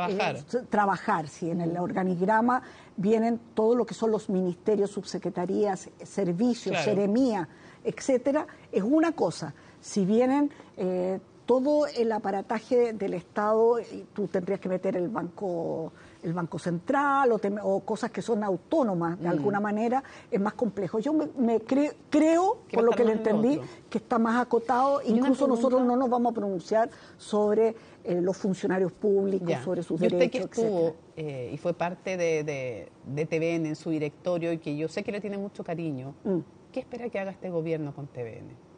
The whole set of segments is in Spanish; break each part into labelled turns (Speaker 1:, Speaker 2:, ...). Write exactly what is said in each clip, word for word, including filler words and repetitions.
Speaker 1: Trabajar.
Speaker 2: Eh, trabajar, sí, en el organigrama vienen todo lo que son los ministerios, subsecretarías, servicios,
Speaker 1: Claro.
Speaker 2: seremía, etcétera, es una cosa. Si vienen eh, todo el aparataje del Estado, tú tendrías que meter el banco, el banco central o, te, o cosas que son autónomas de mm. alguna manera, es más complejo. Yo me, me cre, creo, por lo que le entendí, que está más acotado. Incluso nosotros no nos vamos a pronunciar sobre eh, los funcionarios públicos, ya. sobre sus
Speaker 1: y
Speaker 2: derechos,
Speaker 1: usted que estuvo eh, y fue parte de, de, de T V N en su directorio y que yo sé que le tiene mucho cariño, mm. ¿qué espera que haga este gobierno con T V N?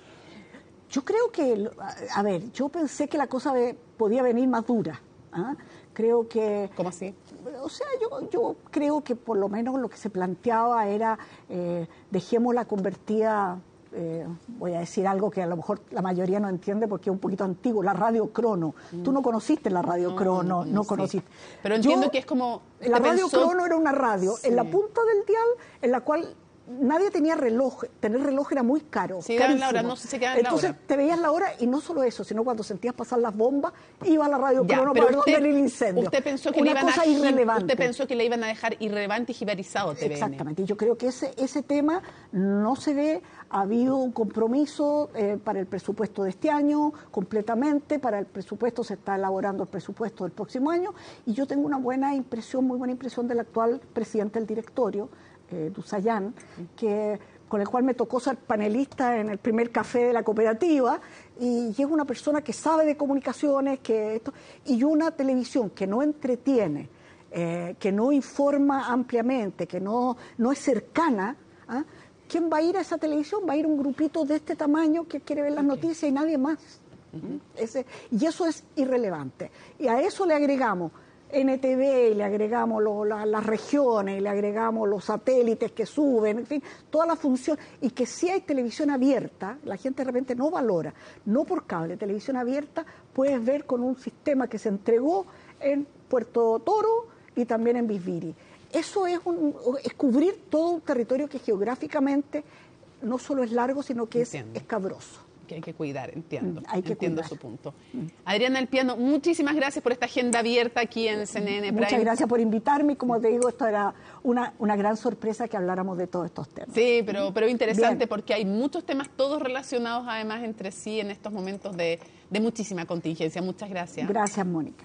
Speaker 2: Yo creo que, a ver, yo pensé que la cosa podía venir más dura. ¿ah? Creo que...
Speaker 1: ¿Cómo así?
Speaker 2: O sea, yo, yo creo que por lo menos lo que se planteaba era, eh, dejémosla convertida, eh, voy a decir algo que a lo mejor la mayoría no entiende porque es un poquito antiguo, la radio crono. Mm. Tú no conociste la radio no, crono, no, no sí. conociste.
Speaker 1: Pero entiendo
Speaker 2: yo,
Speaker 1: que es como...
Speaker 2: La radio pensó... crono era una radio sí. en la punta del dial en la cual... Nadie tenía reloj, tener reloj era muy caro.
Speaker 1: Sí, daban la hora, no sé si quedaban la hora.
Speaker 2: Entonces te veías la hora y no solo eso, sino cuando sentías pasar las bombas, iba a la radio ya, crono para ver dónde era el incendio.
Speaker 1: Usted pensó que
Speaker 2: Una
Speaker 1: le iban
Speaker 2: cosa
Speaker 1: a,
Speaker 2: irrelevante.
Speaker 1: Usted pensó que le iban a dejar irrelevante y jibarizado T V N.
Speaker 2: Exactamente, y yo creo que ese, ese tema no se ve, ha habido un compromiso eh, para el presupuesto de este año completamente, para el presupuesto se está elaborando el presupuesto del próximo año, y yo tengo una buena impresión, muy buena impresión del actual presidente del directorio, eh, Dusayán, que... con el cual me tocó ser panelista en el primer café de la cooperativa, y es una persona que sabe de comunicaciones, que esto, y una televisión que no entretiene, eh, que no informa ampliamente, que no, no es cercana. ¿ah? ¿Quién va a ir a esa televisión? Va a ir un grupito de este tamaño que quiere ver las okay. noticias y nadie más. Uh-huh. Ese, y eso es irrelevante. Y a eso le agregamos N T V, y le agregamos lo, la, las regiones, y le agregamos los satélites que suben, en fin, toda la función, y que si hay televisión abierta, la gente de repente no valora, no por cable, televisión abierta, puedes ver con un sistema que se entregó en Puerto Toro y también en Bisbiri. Eso es, un, es cubrir todo un territorio que geográficamente no solo es largo, sino que es escabroso.
Speaker 1: Que hay que cuidar, entiendo.
Speaker 2: Hay que
Speaker 1: entiendo
Speaker 2: cuidar.
Speaker 1: su punto. Mm. Adriana El Piano, muchísimas gracias por esta agenda abierta aquí en C N N Prime.
Speaker 2: Muchas gracias por invitarme y como te digo, esto era una, una gran sorpresa que habláramos de todos estos temas.
Speaker 1: Sí, pero, pero interesante
Speaker 2: Bien.
Speaker 1: Porque hay muchos temas todos relacionados además entre sí en estos momentos de, de muchísima contingencia. Muchas gracias.
Speaker 2: Gracias, Mónica.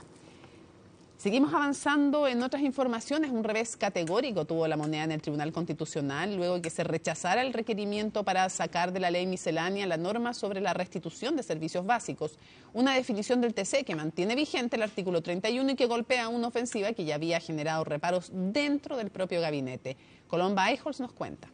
Speaker 1: Seguimos avanzando en otras informaciones. Un revés categórico tuvo la moneda en el Tribunal Constitucional luego de que se rechazara el requerimiento para sacar de la ley miscelánea la norma sobre la restitución de servicios básicos, una definición del T C que mantiene vigente el artículo treinta y uno y que golpea una ofensiva que ya había generado reparos dentro del propio gabinete. Colomba Eichholz nos cuenta.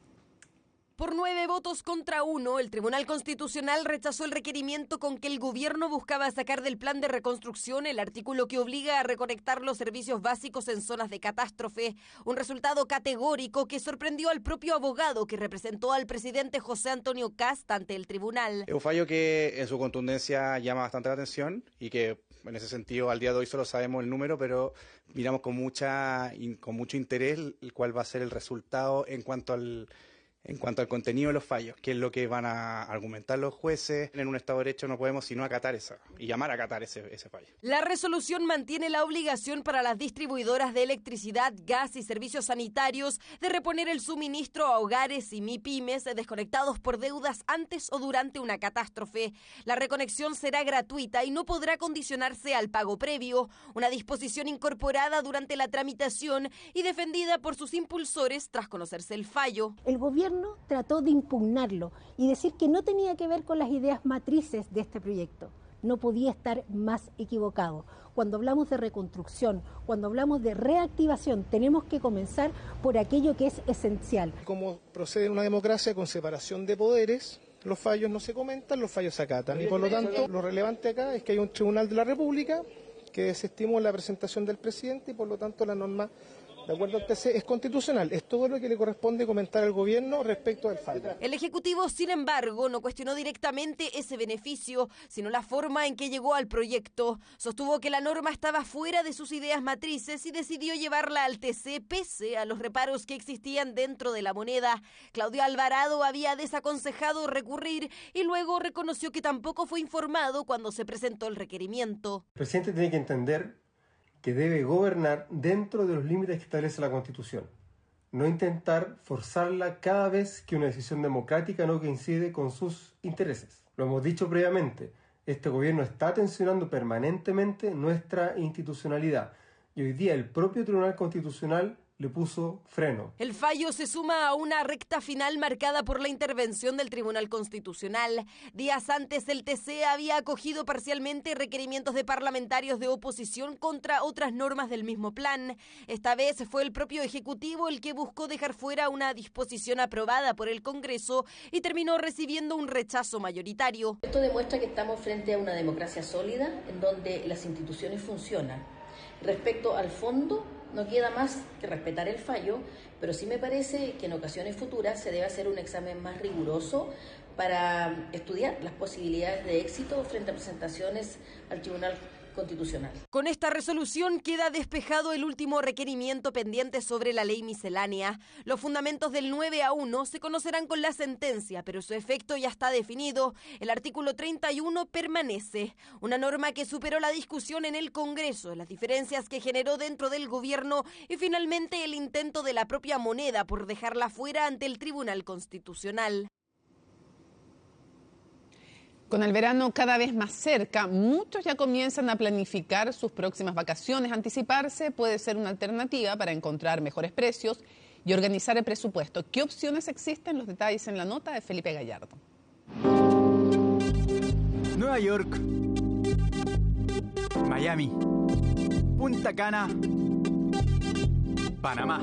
Speaker 3: Por nueve votos contra uno, el Tribunal Constitucional rechazó el requerimiento con que el gobierno buscaba sacar del plan de reconstrucción el artículo que obliga a reconectar los servicios básicos en zonas de catástrofe, un resultado categórico que sorprendió al propio abogado que representó al presidente José Antonio Kast ante el tribunal.
Speaker 4: Es un fallo que en su contundencia llama bastante la atención y que en ese sentido al día de hoy solo sabemos el número, pero miramos con, mucha, con mucho interés el cuál va a ser el resultado en cuanto al... En cuanto al contenido de los fallos, que es lo que van a argumentar los jueces, en un Estado de Derecho no podemos sino acatar esa y llamar a acatar ese, ese fallo.
Speaker 3: La resolución mantiene la obligación para las distribuidoras de electricidad, gas y servicios sanitarios de reponer el suministro a hogares y MIPYMES desconectados por deudas antes o durante una catástrofe. La reconexión será gratuita y no podrá condicionarse al pago previo, una disposición incorporada durante la tramitación y defendida por sus impulsores tras conocerse el fallo.
Speaker 5: El gobierno trató de impugnarlo y decir que no tenía que ver con las ideas matrices de este proyecto. No podía estar más equivocado. Cuando hablamos de reconstrucción, cuando hablamos de reactivación, tenemos que comenzar por aquello que es esencial.
Speaker 6: Como procede una democracia con separación de poderes, los fallos no se comentan, los fallos se acatan. Y por lo tanto, lo relevante acá es que hay un tribunal de la República que desestimó la presentación del presidente y por lo tanto la norma, de acuerdo al T C, es constitucional. Es todo lo que le corresponde comentar al gobierno respecto al fallo.
Speaker 3: El Ejecutivo, sin embargo, no cuestionó directamente ese beneficio, sino la forma en que llegó al proyecto. Sostuvo que la norma estaba fuera de sus ideas matrices y decidió llevarla al T C pese a los reparos que existían dentro de la moneda. Claudio Alvarado había desaconsejado recurrir y luego reconoció que tampoco fue informado cuando se presentó el requerimiento.
Speaker 7: El presidente tiene que entender que debe gobernar dentro de los límites que establece la Constitución, no intentar forzarla cada vez que una decisión democrática no coincide con sus intereses. Lo hemos dicho previamente, este gobierno está tensionando permanentemente nuestra institucionalidad y hoy día el propio Tribunal Constitucional le puso freno.
Speaker 3: El fallo se suma a una recta final marcada por la intervención del Tribunal Constitucional. Días antes, el T C había acogido parcialmente requerimientos de parlamentarios de oposición contra otras normas del mismo plan. Esta vez fue el propio Ejecutivo el que buscó dejar fuera una disposición aprobada por el Congreso y terminó recibiendo un rechazo mayoritario.
Speaker 8: Esto demuestra que estamos frente a una democracia sólida en donde las instituciones funcionan. Respecto al fondo, no queda más que respetar el fallo, pero sí me parece que en ocasiones futuras se debe hacer un examen más riguroso para estudiar las posibilidades de éxito frente a presentaciones al Tribunal Constitucional.
Speaker 3: Con esta resolución queda despejado el último requerimiento pendiente sobre la ley miscelánea. Los fundamentos del nueve a uno se conocerán con la sentencia, pero su efecto ya está definido. El artículo treinta y uno permanece, una norma que superó la discusión en el Congreso, las diferencias que generó dentro del gobierno y finalmente el intento de la propia moneda por dejarla fuera ante el Tribunal Constitucional.
Speaker 1: Con el verano cada vez más cerca, muchos ya comienzan a planificar sus próximas vacaciones. Anticiparse puede ser una alternativa para encontrar mejores precios y organizar el presupuesto. ¿Qué opciones existen? Los detalles en la nota de Felipe Gallardo.
Speaker 9: Nueva York, Miami, Punta Cana, Panamá.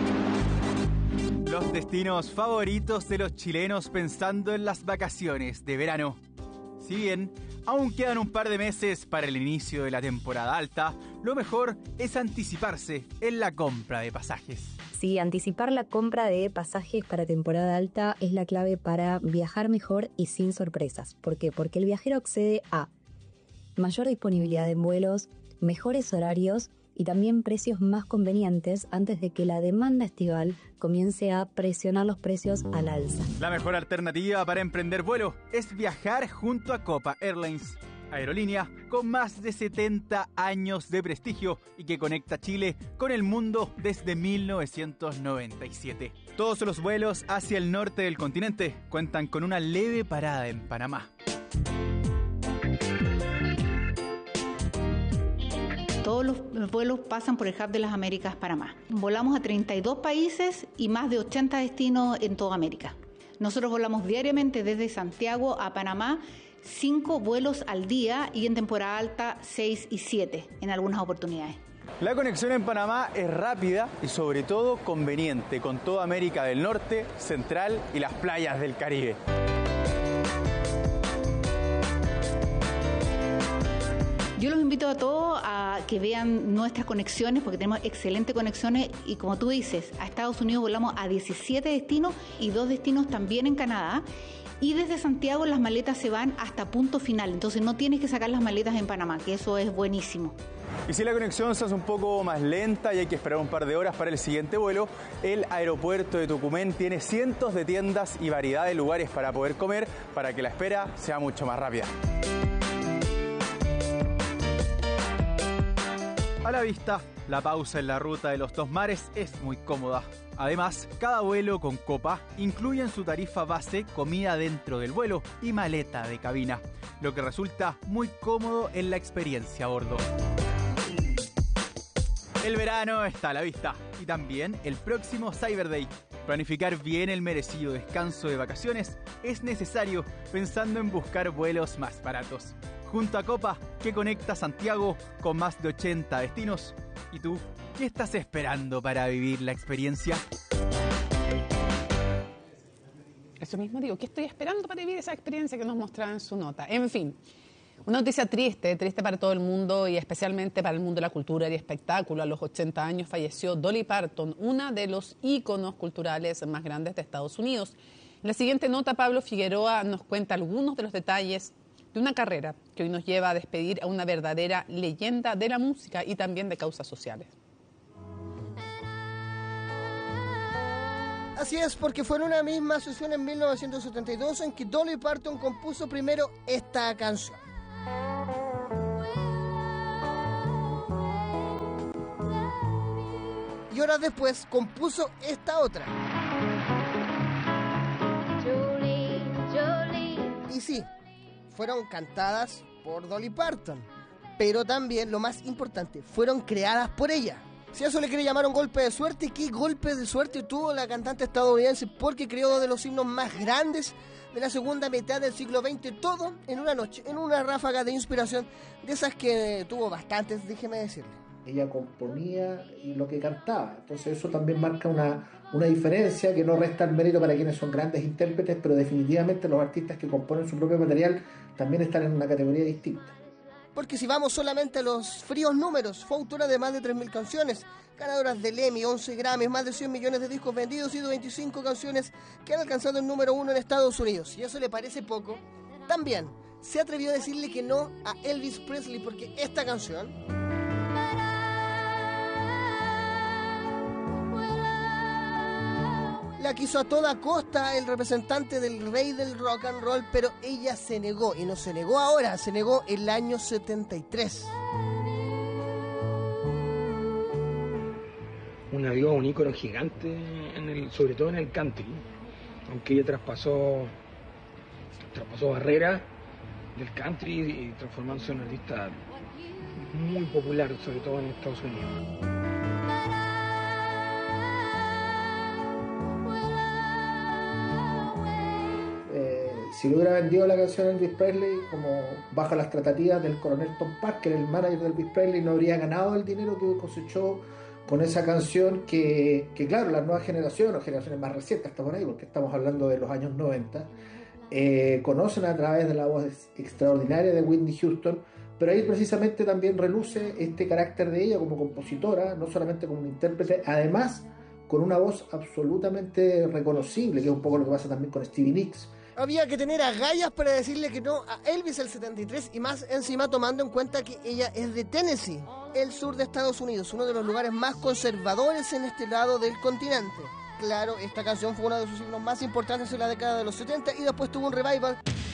Speaker 9: Los destinos favoritos de los chilenos pensando en las vacaciones de verano. Si bien aún quedan un par de meses para el inicio de la temporada alta, lo mejor es anticiparse en la compra de pasajes.
Speaker 10: Sí, anticipar la compra de pasajes para temporada alta es la clave para viajar mejor y sin sorpresas. ¿Por qué? Porque el viajero accede a mayor disponibilidad en vuelos, mejores horarios y también precios más convenientes antes de que la demanda estival comience a presionar los precios al alza.
Speaker 9: La mejor alternativa para emprender vuelo es viajar junto a Copa Airlines, aerolínea con más de setenta años de prestigio y que conecta Chile con el mundo desde mil novecientos noventa y siete. Todos los vuelos hacia el norte del continente cuentan con una leve parada en Panamá.
Speaker 11: Todos los vuelos pasan por el Hub de las Américas, Panamá. Volamos a treinta y dos países y más de ochenta destinos en toda América. Nosotros volamos diariamente desde Santiago a Panamá, cinco vuelos al día y en temporada alta seis y siete en algunas oportunidades.
Speaker 9: La conexión en Panamá es rápida y sobre todo conveniente con toda América del Norte, Central y las playas del Caribe.
Speaker 11: Yo los invito a todos a que vean nuestras conexiones porque tenemos excelentes conexiones y como tú dices, a Estados Unidos volamos a diecisiete destinos y dos destinos también en Canadá y desde Santiago las maletas se van hasta punto final, entonces no tienes que sacar las maletas en Panamá, que eso es buenísimo.
Speaker 9: Y si la conexión se hace un poco más lenta y hay que esperar un par de horas para el siguiente vuelo, el aeropuerto de Tucumán tiene cientos de tiendas y variedad de lugares para poder comer para que la espera sea mucho más rápida. A la vista, la pausa en la ruta de los dos mares es muy cómoda. Además, cada vuelo con Copa incluye en su tarifa base comida dentro del vuelo y maleta de cabina, lo que resulta muy cómodo en la experiencia a bordo. El verano está a la vista y también el próximo Cyber Day. Planificar bien el merecido descanso de vacaciones es necesario pensando en buscar vuelos más baratos. Junto a Copa, que conecta Santiago con más de ochenta destinos. ¿Y tú, qué estás esperando para vivir la experiencia?
Speaker 1: Eso mismo digo, ¿qué estoy esperando para vivir esa experiencia que nos mostraba en su nota? En fin, una noticia triste, triste para todo el mundo y especialmente para el mundo de la cultura y espectáculo. A los ochenta años falleció Dolly Parton, una de los íconos culturales más grandes de Estados Unidos. En la siguiente nota, Pablo Figueroa nos cuenta algunos de los detalles de una carrera que hoy nos lleva a despedir a una verdadera leyenda de la música y también de causas sociales.
Speaker 12: Así es, porque fue en una misma sesión en mil novecientos setenta y dos en que Dolly Parton compuso primero esta canción. y horas después compuso esta otra.
Speaker 13: Jolene, Jolene.
Speaker 12: Y sí, fueron cantadas por Dolly Parton, pero también, lo más importante, fueron creadas por ella. Si a eso le quiere llamar un golpe de suerte, ¿qué golpe de suerte tuvo la cantante estadounidense? Porque creó dos de los himnos más grandes de la segunda mitad del siglo veinte, todo en una noche, en una ráfaga de inspiración, de esas que tuvo bastantes, déjeme decirle.
Speaker 14: Ella componía y lo que cantaba, entonces eso también marca una, una diferencia que no resta el mérito para quienes son grandes intérpretes, pero definitivamente los artistas que componen su propio material también están en una categoría distinta.
Speaker 12: Porque si vamos solamente a los fríos números, fue autora de más de tres mil canciones, ganadoras del Emmy, once Grammys, más de cien millones de discos vendidos y veinticinco canciones que han alcanzado el número uno en Estados Unidos. ¿Y eso le parece poco? También se atrevió a decirle que no a Elvis Presley porque esta canción la quiso a toda costa el representante del rey del rock and roll, pero ella se negó, y no se negó ahora, se negó el año setenta y tres.
Speaker 15: Una diva, un ícono gigante, en el, sobre todo en el country, aunque ella traspasó, traspasó barreras del country y transformándose en una artista muy popular, sobre todo en Estados Unidos.
Speaker 14: Si le hubiera vendido la canción a Elvis Presley, como bajo las tratativas del coronel Tom Parker, el manager de Elvis Presley, no habría ganado el dinero que cosechó con esa canción que, que claro, las nuevas generaciones, o generaciones más recientes, hasta por ahí, porque estamos hablando de los años noventa, eh, conocen a través de la voz extraordinaria de Whitney Houston, pero ahí precisamente también reluce este carácter de ella como compositora, no solamente como una intérprete, además con una voz absolutamente reconocible, que es un poco lo que pasa también con Stevie Nicks.
Speaker 12: Había que tener agallas para decirle que no a Elvis el setenta y tres, y más encima tomando en cuenta que ella es de Tennessee, el sur de Estados Unidos, uno de los lugares más conservadores en este lado del continente. Claro, esta canción fue uno de sus himnos más importantes en la década de los setenta y después tuvo un revival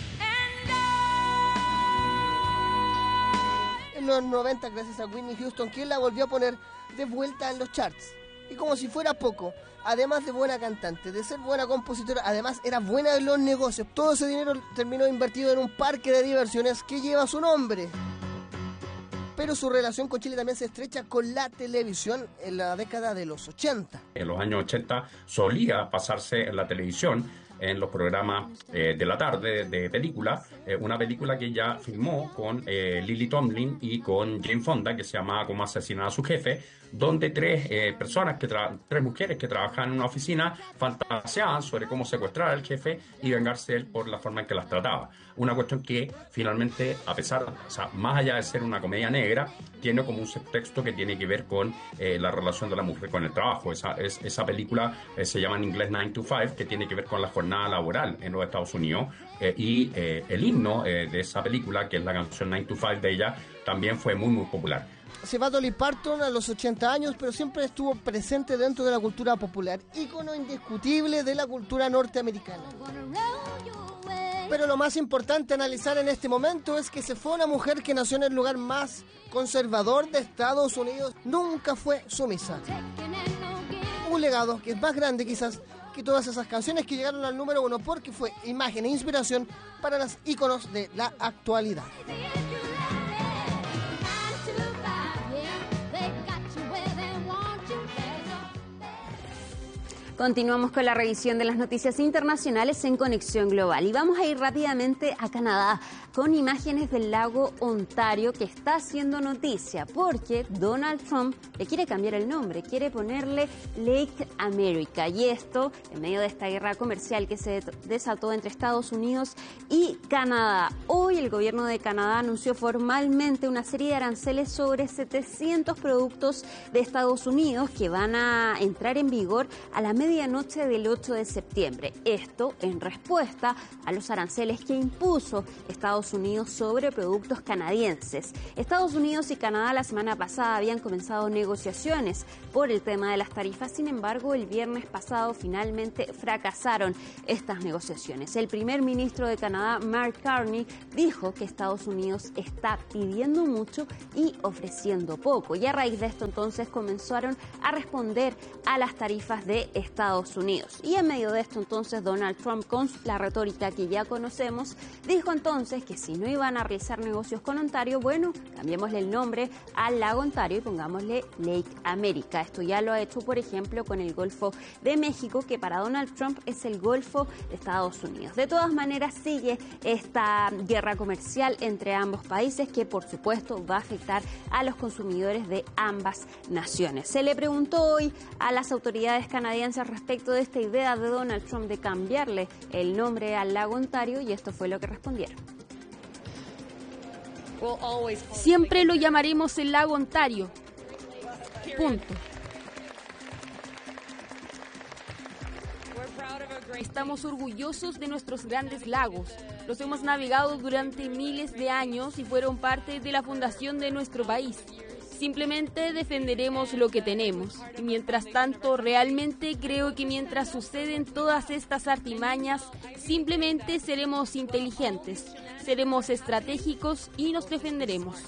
Speaker 12: en los noventa gracias a Whitney Houston, quien la volvió a poner de vuelta en los charts. Y como si fuera poco, además de buena cantante, de ser buena compositora, además era buena en los negocios. Todo ese dinero terminó invertido en un parque de diversiones que lleva su nombre. Pero su relación con Chile también se estrecha con la televisión en la década de los ochenta.
Speaker 16: En los años ochenta solía pasarse en la televisión, en los programas eh, de la tarde de película, eh, una película que ella filmó con eh, Lily Tomlin y con Jane Fonda, que se llamaba Cómo asesinar a su jefe, donde tres eh, personas, que tra- tres mujeres que trabajaban en una oficina fantaseaban sobre cómo secuestrar al jefe y vengarse de él por la forma en que las trataba. Una cuestión que finalmente, a pesar, o sea, más allá de ser una comedia negra, tiene como un subtexto que tiene que ver con eh, la relación de la mujer con el trabajo. Esa, es, esa película eh, se llama en inglés nine to five, que tiene que ver con la jornada laboral en los Estados Unidos, eh, y eh, el himno eh, de esa película, que es la canción nine to five de ella, también fue muy muy popular.
Speaker 12: Se va Dolly Parton a los ochenta años, pero siempre estuvo presente dentro de la cultura popular, ícono indiscutible de la cultura norteamericana. Pero lo más importante a analizar en este momento es que se fue una mujer que nació en el lugar más conservador de Estados Unidos, nunca fue sumisa. Un legado que es más grande quizás que todas esas canciones que llegaron al número uno, porque fue imagen e inspiración para las íconos de la actualidad.
Speaker 17: Continuamos con la revisión de las noticias internacionales en Conexión Global y vamos a ir rápidamente a Canadá con imágenes del lago Ontario, que está haciendo noticia porque Donald Trump le quiere cambiar el nombre, quiere ponerle Lake America, y esto en medio de esta guerra comercial que se desató entre Estados Unidos y Canadá. Hoy el gobierno de Canadá anunció formalmente una serie de aranceles sobre setecientos productos de Estados Unidos que van a entrar en vigor a la medianoche del ocho de septiembre. Esto en respuesta a los aranceles que impuso Estados Estados Unidos sobre productos canadienses. Estados Unidos y Canadá la semana pasada habían comenzado negociaciones por el tema de las tarifas, sin embargo, el viernes pasado finalmente fracasaron estas negociaciones. El primer ministro de Canadá, Mark Carney, dijo que Estados Unidos está pidiendo mucho y ofreciendo poco. Y a raíz de esto entonces comenzaron a responder a las tarifas de Estados Unidos. Y en medio de esto entonces Donald Trump, con la retórica que ya conocemos, dijo entonces que si no iban a realizar negocios con Ontario, bueno, cambiémosle el nombre al lago Ontario y pongámosle Lake America. Esto ya lo ha hecho, por ejemplo, con el Golfo de México, que para Donald Trump es el Golfo de Estados Unidos. De todas maneras, sigue esta guerra comercial entre ambos países que, por supuesto, va a afectar a los consumidores de ambas naciones. Se le preguntó hoy a las autoridades canadienses respecto de esta idea de Donald Trump de cambiarle el nombre al lago Ontario y esto fue lo que respondieron.
Speaker 18: Siempre lo llamaremos el lago Ontario. Punto. Estamos orgullosos de nuestros grandes lagos. Los hemos navegado durante miles de años y fueron parte de la fundación de nuestro país. Simplemente defenderemos lo que tenemos. Y mientras tanto, realmente creo que mientras suceden todas estas artimañas, simplemente seremos inteligentes, seremos estratégicos y nos defenderemos.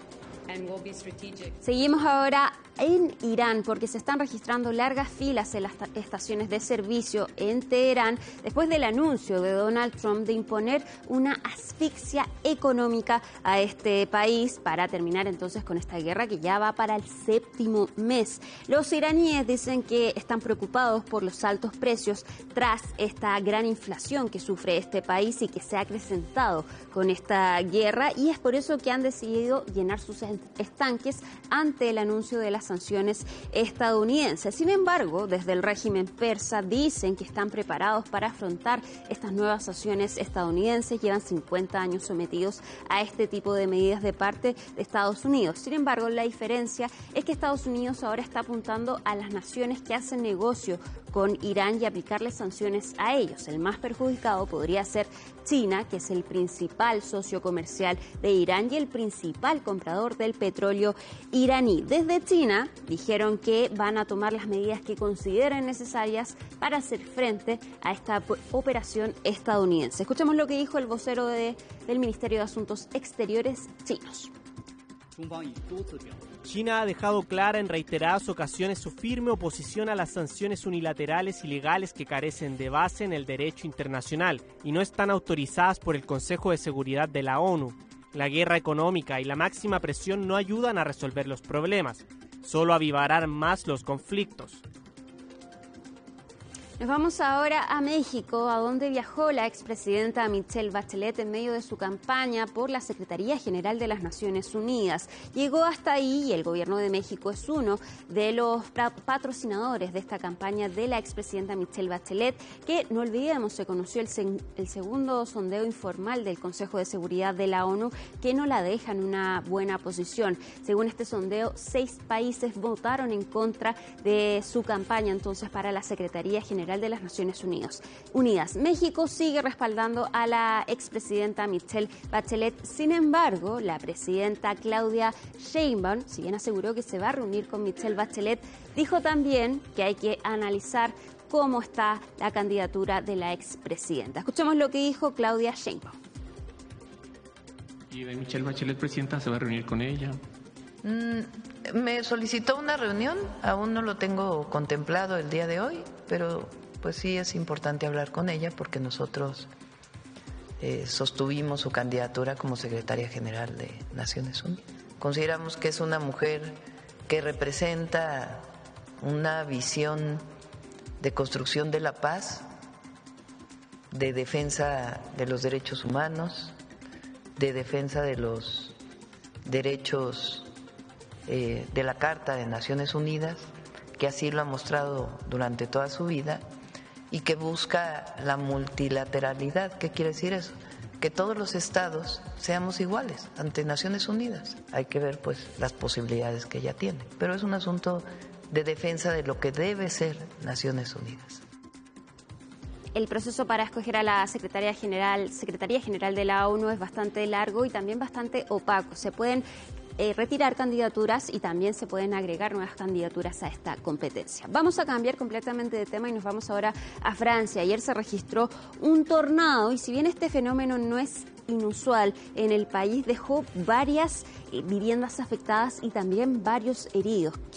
Speaker 17: Seguimos ahora en Irán porque se están registrando largas filas en las estaciones de servicio en Teherán después del anuncio de Donald Trump de imponer una asfixia económica a este país para terminar entonces con esta guerra que ya va para el séptimo mes. Los iraníes dicen que están preocupados por los altos precios tras esta gran inflación que sufre este país y que se ha acrecentado con esta guerra, y es por eso que han decidido llenar sus estanques ante el anuncio de las sanciones estadounidenses. Sin embargo, desde el régimen persa dicen que están preparados para afrontar estas nuevas sanciones estadounidenses. Llevan cincuenta años sometidos a este tipo de medidas de parte de Estados Unidos. Sin embargo, la diferencia es que Estados Unidos ahora está apuntando a las naciones que hacen negocio con Irán y aplicarle sanciones a ellos. El más perjudicado podría ser China, que es el principal socio comercial de Irán y el principal comprador del petróleo iraní. Desde China dijeron que van a tomar las medidas que consideren necesarias para hacer frente a esta operación estadounidense. Escuchemos lo que dijo el vocero de, del Ministerio de Asuntos Exteriores chinos.
Speaker 19: China ha dejado clara en reiteradas ocasiones su firme oposición a las sanciones unilaterales y legales que carecen de base en el derecho internacional y no están autorizadas por el Consejo de Seguridad de la ONU. La guerra económica y la máxima presión no ayudan a resolver los problemas, solo avivarán más los conflictos.
Speaker 17: Nos vamos ahora a México, a donde viajó la expresidenta Michelle Bachelet en medio de su campaña por la Secretaría General de las Naciones Unidas. Llegó hasta ahí y el gobierno de México es uno de los patrocinadores de esta campaña de la expresidenta Michelle Bachelet, que no olvidemos se conoció el, se- el segundo sondeo informal del Consejo de Seguridad de la ONU que no la deja en una buena posición. Según este sondeo, seis países votaron en contra de su campaña entonces para la Secretaría General de las Naciones Unidas. Unidas. México sigue respaldando a la expresidenta Michelle Bachelet. Sin embargo, la presidenta Claudia Sheinbaum, si bien aseguró que se va a reunir con Michelle Bachelet, dijo también que hay que analizar cómo está la candidatura de la expresidenta. Escuchemos lo que dijo Claudia Sheinbaum.
Speaker 20: ¿Y de Michelle Bachelet, presidenta, se va a reunir con ella?
Speaker 21: Mm, me solicitó una reunión, aún no lo tengo contemplado el día de hoy, pero pues sí es importante hablar con ella porque nosotros eh, sostuvimos su candidatura como secretaria general de Naciones Unidas. Consideramos que es una mujer que representa una visión de construcción de la paz, de defensa de los derechos humanos, de defensa de los derechos eh, de la Carta de Naciones Unidas, que así lo ha mostrado durante toda su vida y que busca la multilateralidad. ¿Qué quiere decir eso? Que todos los estados seamos iguales ante Naciones Unidas. Hay que ver pues las posibilidades que ella tiene, pero es un asunto de defensa de lo que debe ser Naciones Unidas.
Speaker 17: el proceso para escoger a la Secretaría General, Secretaría General de la ONU es bastante largo y también bastante opaco. Se pueden eh, retirar candidaturas y también se pueden agregar nuevas candidaturas a esta competencia. Vamos a cambiar completamente de tema y nos vamos ahora a Francia. Ayer se registró un tornado y si bien este fenómeno no es inusual en el país, dejó varias eh, viviendas afectadas y también varios heridos.